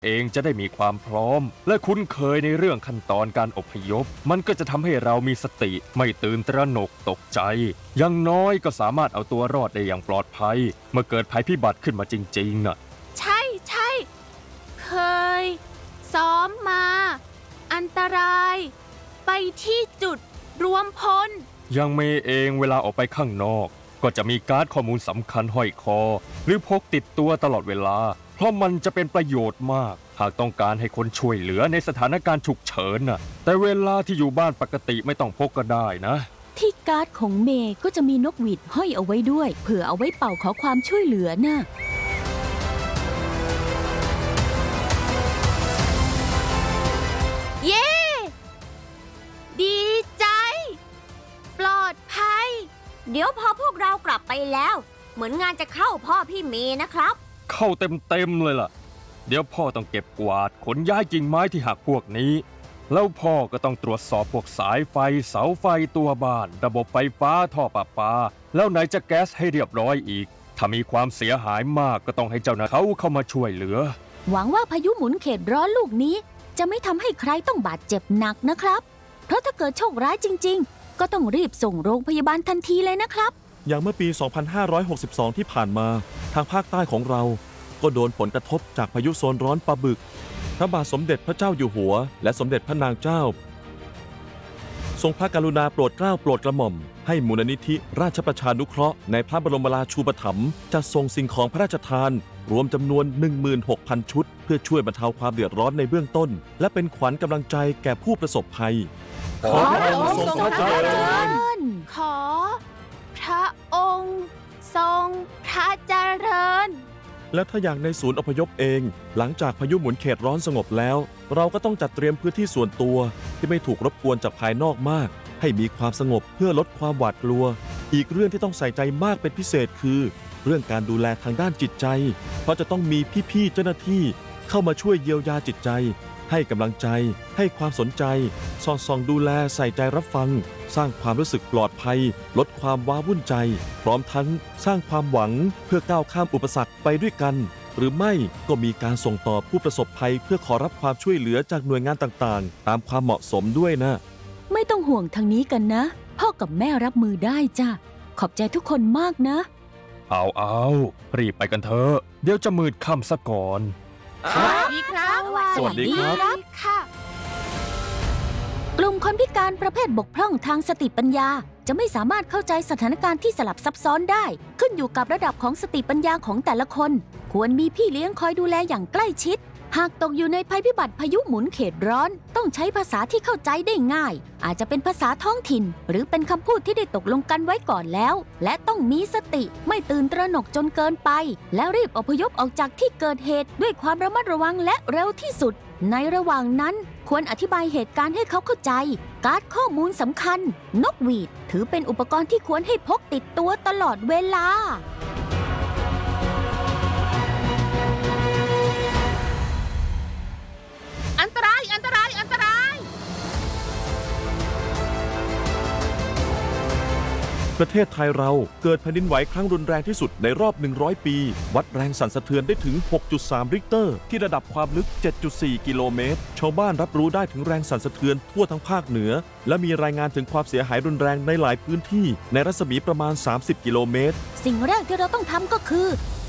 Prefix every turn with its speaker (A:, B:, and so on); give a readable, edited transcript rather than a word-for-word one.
A: เองจะได้มีความพร้อมและคุ้นเคยในเรื่องขั้นตอนการอพยพมันก็จะทำให้เรามีสติไม่ตื่นตระหนกตกใจอย่างน้อยก็สามารถเอาตัวรอดได้อย่างปลอดภัยเมื่อเกิดภัยพิบัติขึ้นมาจริงๆน่ะ
B: ใช่ใช่เคยซ้อมมาอันตรายไปที่จุดรวมพล
A: ยังเมย์เองเวลาออกไปข้างนอกก็จะมีการ์ดข้อมูลสำคัญห้อยคอหรือพกติดตัวตลอดเวลาเพราะมันจะเป็นประโยชน์มากหากต้องการให้คนช่วยเหลือในสถานการณ์ฉุกเฉินน่ะแต่เวลาที่อยู่บ้านปกติไม่ต้องพกก็ได้นะ
C: ที่การ์ดของเมย์ก็จะมีนกหวีดห้อยเอาไว้ด้วยเผื่อเอาไว้เป่าขอความช่วยเหลือน่ะ
B: เย้ดีใจปลอดภัย
D: เดี๋ยวพอพวกเรากลับไปแล้วเหมือนงานจะเข้าพ่อพี่เมย์นะครับ
A: เข้าเต็มเลยล่ะเดี๋ยวพ่อต้องเก็บกวาดขนย้ายกิ่งไม้ที่หักพวกนี้แล้วพ่อก็ต้องตรวจสอบพวกสายไฟเสาไฟตัวบ้านระบบไฟฟ้าท่อประปาแล้วไหนจะแก๊สให้เรียบร้อยอีกถ้ามีความเสียหายมากก็ต้องให้เจ้าหน้าที่เข้ามาช่วยเหลือ
C: หวังว่าพายุหมุนเขตร้อนลูกนี้จะไม่ทำให้ใครต้องบาดเจ็บหนักนะครับเพราะถ้าเกิดโชคร้ายจริงๆก็ต้องรีบส่งโรงพยาบาลทันทีเลยนะครับ
E: อย่างเมื่อปี 2562 ที่ผ่านมาทางภาคใต้ของเราก็โดนผลกระทบจากพายุโซนร้อนปะบึกพระบาทสมเด็จพระเจ้าอยู่หัวและสมเด็จพระนางเจ้าทรงพระกรุณาโปรดเกล้าโปรดกระหม่อมให้มูลนิธิราชประชานุเคราะห์ในพระบรมราชูปถัมภ์จัดส่งสิ่งของพระราชทานรวมจำนวน 16,000 ชุดเพื่อช่วยบรรเทาความเดือดร้อนในเบื้องต้นและเป็นขวัญกำลังใจแก่ผู้ประสบภัย
B: ขอพระองค์ทรงพระเจริญขอพระองค์ทรงพระเจริญ
E: และถ้าอย่างในศูนย์อพยพเองหลังจากพายุหมุนเขตร้อนสงบแล้วเราก็ต้องจัดเตรียมพื้นที่ส่วนตัวที่ไม่ถูกรบกวนจากภายนอกมากให้มีความสงบเพื่อลดความหวาดกลัวอีกเรื่องที่ต้องใส่ใจมากเป็นพิเศษคือเรื่องการดูแลทางด้านจิตใจเพราะจะต้องมีพี่ๆเจ้าหน้าที่เข้ามาช่วยเยียวยาจิตใจให้กำลังใจให้ความสนใจสอดส่องดูแลใส่ใจรับฟังสร้างความรู้สึกปลอดภัยลดความว้าวุ่นใจพร้อมทั้งสร้างความหวังเพื่อก้าวข้ามอุปสรรคไปด้วยกันหรือไม่ก็มีการส่งต่อผู้ประสบภัยเพื่อขอรับความช่วยเหลือจากหน่วยงานต่างๆตามความเหมาะสมด้วยนะ
C: ไม่ต้องห่วงทางนี้กันนะพ่อกับแม่รับมือได้จ้ะขอบใจทุกคนมากนะ
A: เอารีบไปกันเถอะเดี๋ยวจะมืดค่ำซะก่อน
B: สวัสดีครับ
E: สวัสดีครับ
B: ค่ะ
C: กลุ่มคนพิการประเภทบกพร่องทางสติปัญญาจะไม่สามารถเข้าใจสถานการณ์ที่สลับซับซ้อนได้ขึ้นอยู่กับระดับของสติปัญญาของแต่ละคนควรมีพี่เลี้ยงคอยดูแลอย่างใกล้ชิดหากตกอยู่ในภัยพิบัติพายุหมุนเขตร้อนต้องใช้ภาษาที่เข้าใจได้ง่ายอาจจะเป็นภาษาท้องถิ่นหรือเป็นคำพูดที่ได้ตกลงกันไว้ก่อนแล้วและต้องมีสติไม่ตื่นตระหนกจนเกินไปและรีบอพยพออกจากที่เกิดเหตุด้วยความระมัดระวังและเร็วที่สุดในระหว่างนั้นควรอธิบายเหตุการณ์ให้เขาเข้าใจการ์ดข้อมูลสำคัญนกหวีดถือเป็นอุปกรณ์ที่ควรให้พกติดตัวตลอดเวลา
B: อันตรายอันตรายอันตราย
E: ประเทศไทยเราเกิดแผ่นดินไหวครั้งรุนแรงที่สุดในรอบ100ปีวัดแรงสั่นสะเทือนได้ถึง 6.3 ริกเตอร์ที่ระดับความลึก 7.4 กิโลเมตรชาวบ้านรับรู้ได้ถึงแรงสั่นสะเทือนทั่วทั้งภาคเหนือและมีรายงานถึงความเสียหายรุนแรงในหลายพื้นที่ในรัศมีประมาณ30 กิโลเมตร
C: สิ่งแรกที่เราต้องทำก็คือ